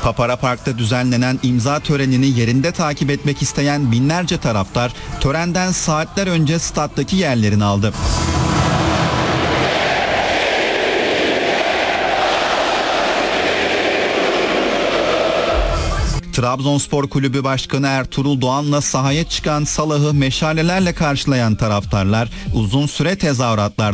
Papara Park'ta düzenlenen imza törenini yerinde takip etmek isteyen binlerce taraftar törenden saatler önce stattaki yerlerini aldı. Trabzonspor Kulübü Başkanı Ertuğrul Doğan'la sahaya çıkan Salah'ı meşalelerle karşılayan taraftarlar uzun süre tezahüratlar